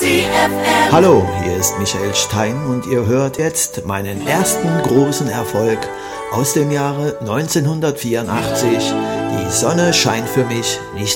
Hallo, hier ist Michael Stein und ihr hört jetzt meinen ersten großen Erfolg aus dem Jahre 1984. Die Sonne scheint für mich nicht